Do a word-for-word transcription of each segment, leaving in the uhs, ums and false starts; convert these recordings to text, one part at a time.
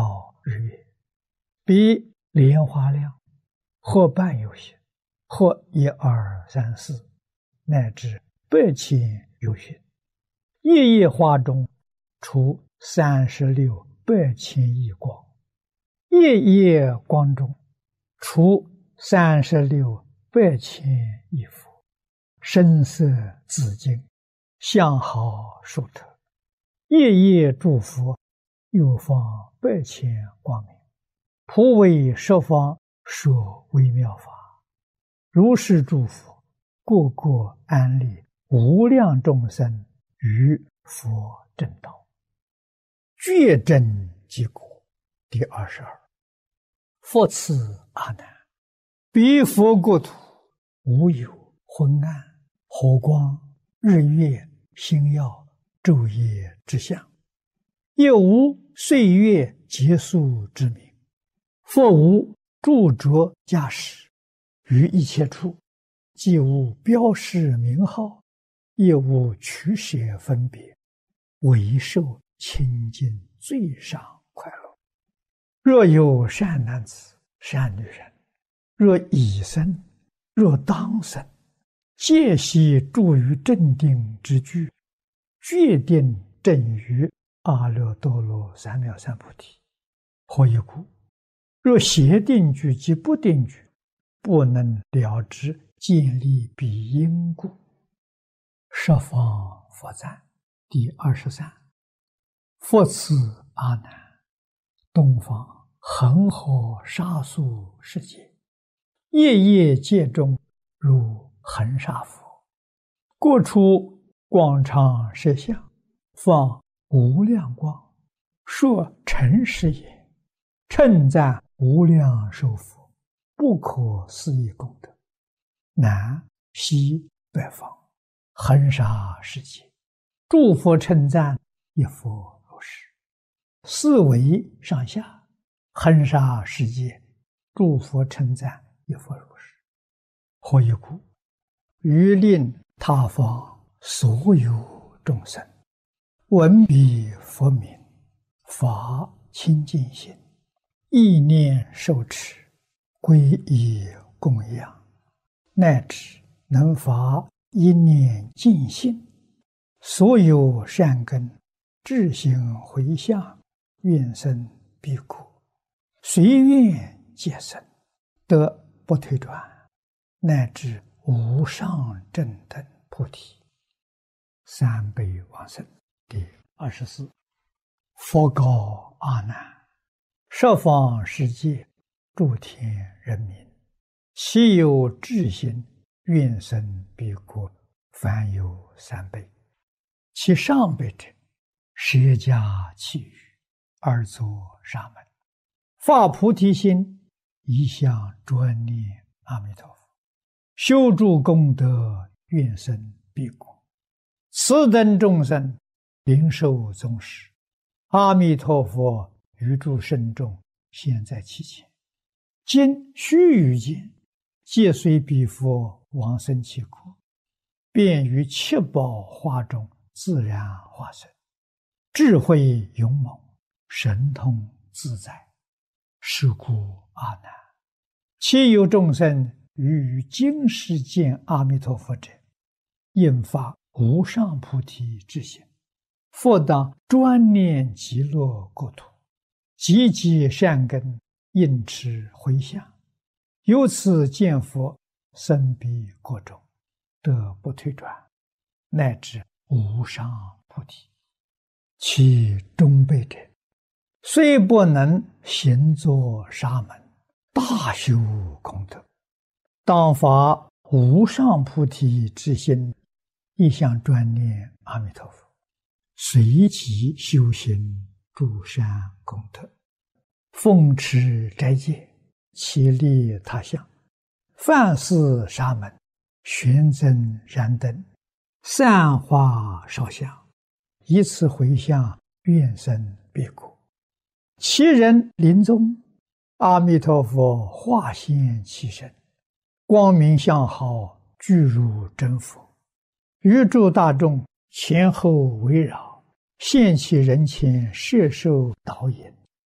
照日月，比莲花亮，或半有些，或一二三四，乃至百千有寻。夜夜花中出三十六百千亿光，夜夜光中出三十六百千亿佛，声色自净，相好殊特。夜夜诸佛又放百千光明，普为十方说微妙法。如是诸佛个个安立无量众生于佛正道，觉真即果。第二十二，复次阿难，彼佛国土无有昏暗、火光、日月、星耀、昼夜之相，也无岁月结束之名。复无著着驾驶，于一切处既无标示名号，也无取舍分别，唯受清净最上快乐。若有善男子、善女人，若已生，若当生，皆悉住于正定之具，决定正于阿耨多罗三藐三菩提。何以故？若邪定具及不定具，不能了知建立彼因故。十方佛赞。第二十三，复次阿难，东方恒河沙数世界，夜夜界中如恒沙佛，各处广长舌相，放无量光，说诚实言，称赞无量寿佛不可思议功德。南西北方恒沙世界，诸佛称赞一佛如是。四维上下恒沙世界，诸佛称赞一佛如是。何以故？于令他方所有众生闻彼佛名，发清净心，意念受持，皈依供养，乃至能发一念净心，所有善根智行回向，愿生彼国，随愿皆生，得不退转，乃至无上正等菩提。三辈往生。第二十四，佛告阿难，十方世界诸天人民，其有智心愿生彼国，凡有三辈。其上辈者，舍家弃语，而作沙门，发菩提心，一向专念阿弥陀佛，修诸功德，愿生彼国。此等众生灵受宗实，阿弥陀佛于诸圣众现在其前，今须臾间，皆随彼佛往生其国，便于七宝花中自然化身，智慧勇猛，神通自在。是故阿难，其有众生于于今世见阿弥陀佛者，应发无上菩提之心，复当专念极乐国土，积极善根，应持回向，由此见佛，生彼国中，得不退转，乃至无上菩提。其中辈者，虽不能行作沙门，大修功德，当发无上菩提之心，一向专念阿弥陀佛，随即修行诸善功德，奉持斋戒，其利他乡，饭施沙门，玄增燃灯，散花烧香，以此回向，愿生彼国。其人临终，阿弥陀佛化现其身，光明相好，具如真佛，于诸大众前后围绕，现其人前摄受导引，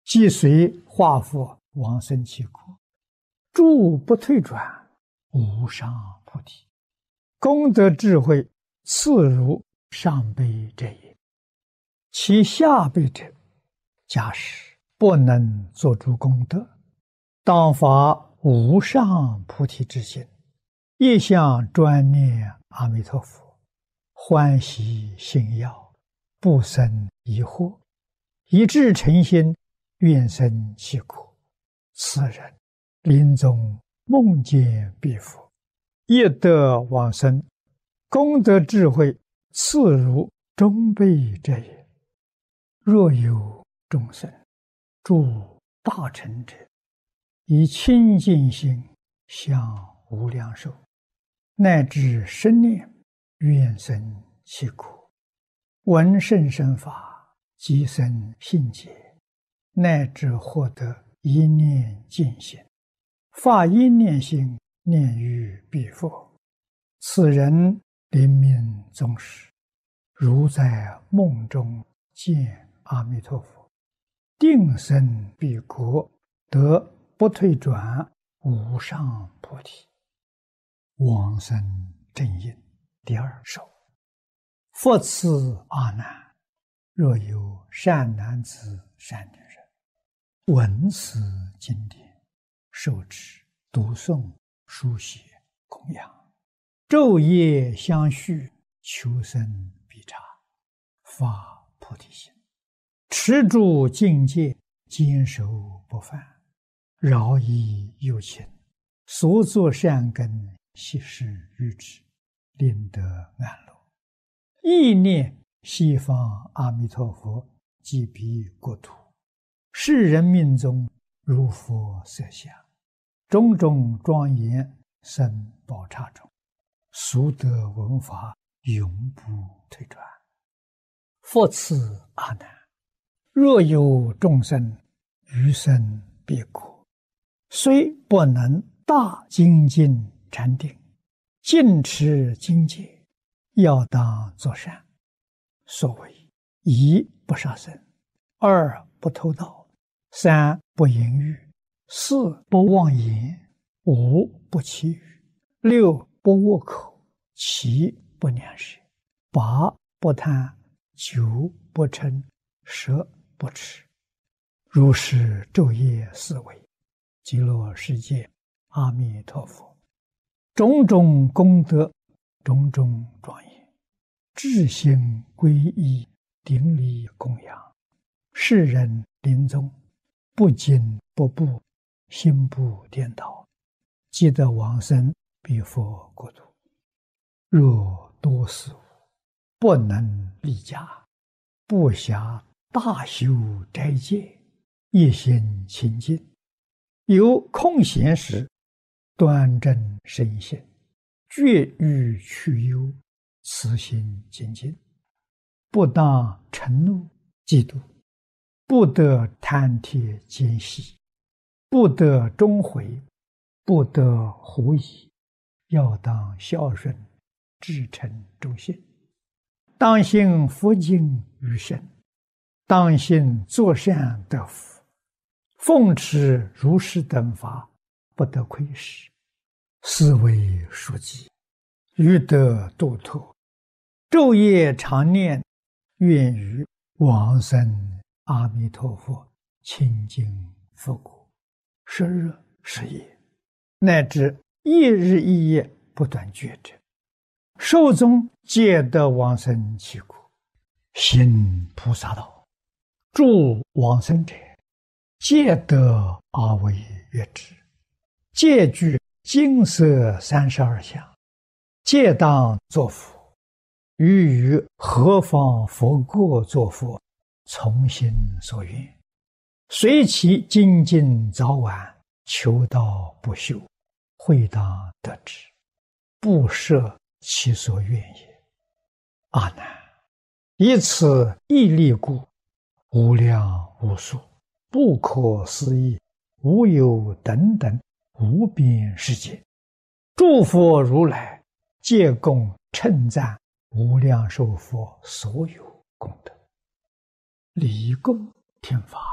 即随化佛往生其国，住不退转，无上菩提。功德智慧次如上辈者也。其下辈者，假使不能做诸功德，当发无上菩提之心，一向专念阿弥陀佛，欢喜信要，不生疑惑，一致诚心，愿生其国。此人临终梦见彼佛，业得往生，功德智慧次如中辈者也。若有众生住大乘者，以清净心向无量寿，乃至生念愿生其国，闻甚深法，即生信解，乃至获得一念净心，发一念心念于彼佛。此人临命终时，如在梦中见阿弥陀佛，定生彼国，得不退转无上菩提。往生正因第二首。复次阿难，若有善男子善女人，闻此经典，受持读诵书写供养，昼夜相续，求生必察，发菩提心，持住境界，坚守不犯，饶益有情，所作善根悉施于之，令得安乐。意念西方阿弥陀佛即彼国土，世人命中如佛色相，种种庄严生宝刹中，速得闻法，永不退转。复次阿难，若有众生余生彼国，虽不能大精进禅定，尽持经戒，要当作善。所谓一不杀生，二不偷盗，三不淫欲，四不妄言，五不绮语，六不恶口，七不两舌，八不贪，九不嗔，十不痴。如是昼夜思维，极乐世界阿弥陀佛，种种功德，种种庄严，至心皈依，顶礼供养，世人临终不惊不怖，心不颠倒，即得往生彼佛国土。若多事物，不能立家，不暇大修斋戒，一心清净，有空闲时，端正身心，绝欲去忧，慈心精进，不当嗔怒嫉妒，不得贪帖奸细，不得终悔，不得狐疑，要当孝顺，至诚忠信，当信佛经于身，当信作善得福，奉持如是等法，不得亏失，是为书记，欲得度脱，昼夜常念，愿于往生阿弥陀佛清净佛国，十日十夜，乃至一日一夜不断觉者，寿终皆得往生其国。行菩萨道，助往生者，皆得阿惟越之，皆具金色三十二相，皆当作佛。欲于何方佛国作佛，从心所愿，随其精进早晚，求道不休，会当得之，不设其所愿也。阿难，以此义力故，无量无数，不可思议，无有等等无边世界，诸佛如来皆共称赞无量寿佛所有功德。礼供听法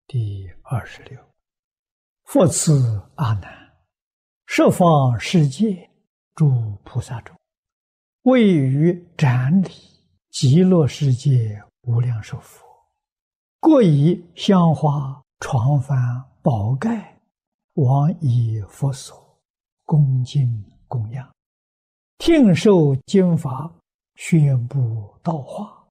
第二十六。复次阿难，十方世界诸菩萨中，位于展理极乐世界无量寿佛，各以香花床幡宝盖往以佛所恭敬供养，听受经法，宣布道化，